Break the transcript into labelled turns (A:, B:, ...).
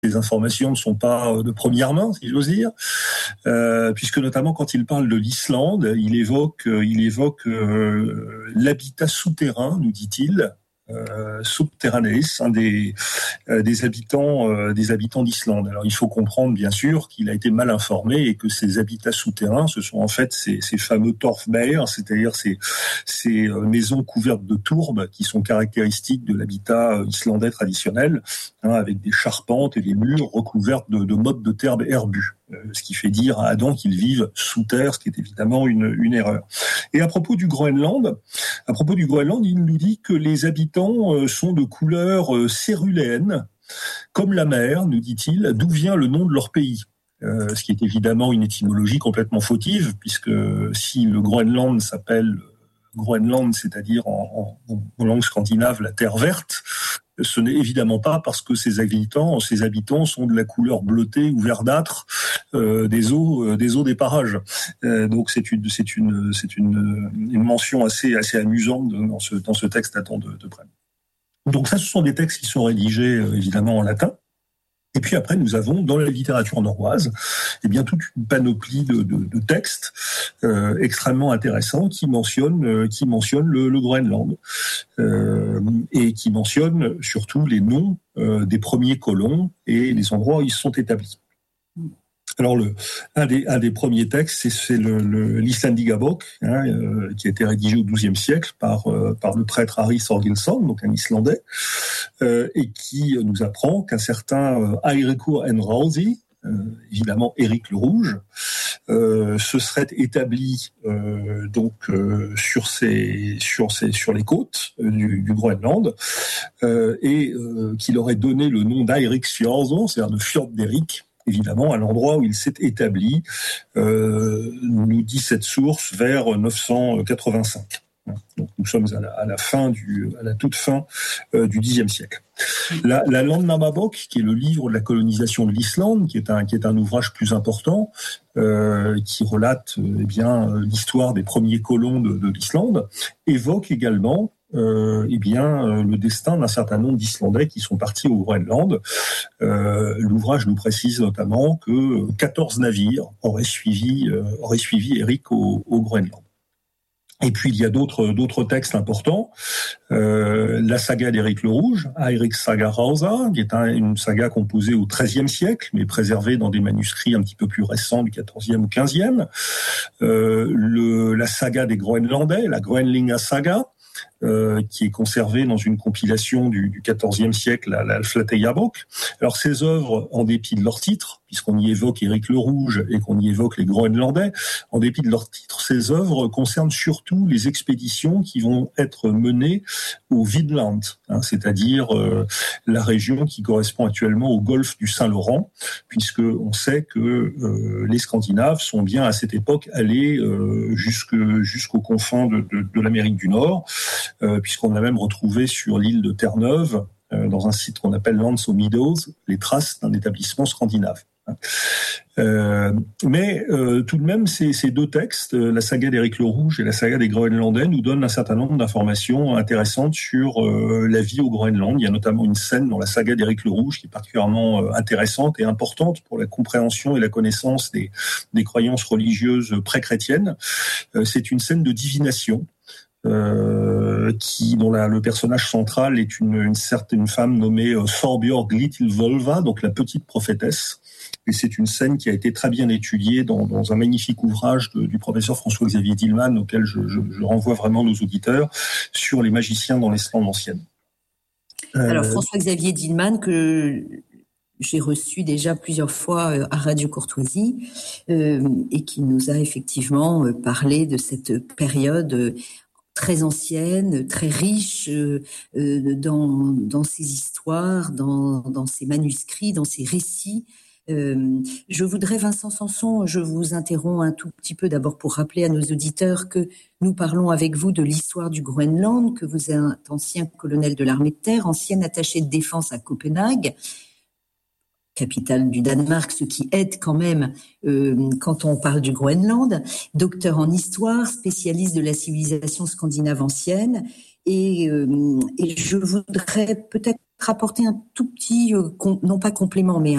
A: les informations ne sont pas de première main, si j'ose dire, puisque notamment quand il parle de l'Islande, il évoque l'habitat souterrain, nous dit-il, subterraneis, des habitants d'Islande. Alors il faut comprendre bien sûr qu'il a été mal informé et que ces habitats souterrains, ce sont en fait ces fameux torfbæir, c'est-à-dire ces maisons couvertes de tourbes qui sont caractéristiques de l'habitat islandais traditionnel, avec des charpentes et des murs recouverts de mottes de terre herbus. Ce qui fait dire à Adam qu'ils vivent sous terre, ce qui est évidemment une erreur. Et à propos du Groenland, il nous dit que les habitants sont de couleur céruléenne, comme la mer, nous dit-il, d'où vient le nom de leur pays. Ce qui est évidemment une étymologie complètement fautive, puisque si le Groenland s'appelle Groenland, c'est-à-dire en langue scandinave la terre verte, ce n'est évidemment pas parce que ces habitants sont de la couleur bleutée ou verdâtre des eaux des parages. Donc c'est une mention assez amusante dans ce texte datant de près. Donc ça, ce sont des textes qui sont rédigés évidemment en latin. Et puis après, nous avons dans la littérature norroise, toute une panoplie de textes extrêmement intéressants qui mentionnent le Groenland et qui mentionnent surtout les noms des premiers colons et les endroits où ils sont établis. Alors un des premiers textes, c'est l'Islandingabok, qui a été rédigé au XIIe siècle par le prêtre Ari Thorgilsson, donc un Islandais, et qui nous apprend qu'un certain Eiríkur Enrási, évidemment Éric le Rouge, se serait établi sur les côtes du Groenland, et qu'il aurait donné le nom d'Eiriksfjörður, c'est-à-dire de fjord d'Éric, évidemment, à l'endroit où il s'est établi, nous dit cette source, vers 985. Donc, nous sommes à la toute fin du Xe siècle. La Landnámabók, qui est le livre de la colonisation de l'Islande, qui est un ouvrage plus important, qui relate l'histoire des premiers colons de l'Islande, évoque également le destin d'un certain nombre d'Islandais qui sont partis au Groenland. L'ouvrage nous précise notamment que 14 navires auraient suivi Éric au Groenland. Et puis il y a d'autres textes importants. La saga d'Éric le Rouge, Eirik Saga Rása, qui est une saga composée au XIIIe siècle, mais préservée dans des manuscrits un petit peu plus récents du XIVe ou XVe. La saga des Groenlandais, la Groenlinga Saga, qui est conservée dans une compilation du XIVe siècle, la Flateyjabók. Alors ces œuvres, en dépit de leur titre, puisqu'on y évoque Éric le Rouge et qu'on y évoque les Groenlandais, en dépit de leur titre, ces œuvres concernent surtout les expéditions qui vont être menées au Vinland, c'est-à-dire la région qui correspond actuellement au golfe du Saint-Laurent, puisque on sait que les Scandinaves sont bien à cette époque allés jusqu'aux confins de l'Amérique du Nord, puisqu'on a même retrouvé sur l'île de Terre-Neuve, dans un site qu'on appelle Lands aux Meadows, les traces d'un établissement scandinave. Mais tout de même, ces deux textes, la saga d'Éric le Rouge et la saga des Groenlandais, nous donnent un certain nombre d'informations intéressantes sur la vie au Groenland. Il y a notamment une scène dans la saga d'Éric le Rouge qui est particulièrement intéressante et importante pour la compréhension et la connaissance des croyances religieuses pré-chrétiennes. C'est une scène de divination. Dont le personnage central est une certaine femme nommée Thorbjörg Litilvolva, donc la petite prophétesse. Et c'est une scène qui a été très bien étudiée dans un magnifique ouvrage du professeur François-Xavier Dillman, auquel je renvoie vraiment nos auditeurs, sur les magiciens dans l'Islande ancienne.
B: Alors François-Xavier Dillman, que j'ai reçu déjà plusieurs fois à Radio Courtoisie, et qui nous a effectivement parlé de cette période très ancienne, très riche dans ses histoires, dans ses manuscrits, dans ses récits. Je voudrais, Vincent Sanson, je vous interromps un tout petit peu d'abord pour rappeler à nos auditeurs que nous parlons avec vous de l'histoire du Groenland, que vous êtes ancien colonel de l'armée de terre, ancien attaché de défense à Copenhague, capitale du Danemark, ce qui aide quand même quand on parle du Groenland, docteur en histoire, spécialiste de la civilisation scandinave ancienne. Et je voudrais peut-être apporter un tout petit, non pas complément, mais